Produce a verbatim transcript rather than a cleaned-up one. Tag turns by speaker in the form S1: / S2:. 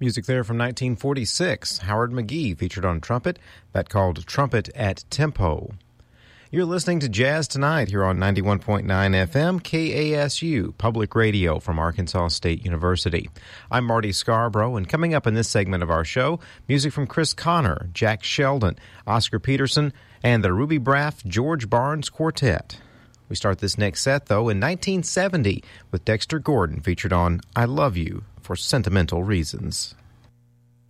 S1: Music there from nineteen forty-six. Howard McGee featured on trumpet, that called Trumpet at Tempo. You're listening to Jazz Tonight here on ninety-one point nine F M, K A S U, Public Radio from Arkansas State University. I'm Marty Scarborough, and coming up in this segment of our show, music from Chris Connor, Jack Sheldon, Oscar Peterson, and the Ruby Braff George Barnes Quartet. We start this next set, though, in nineteen seventy with Dexter Gordon featured on I Love You for Sentimental Reasons.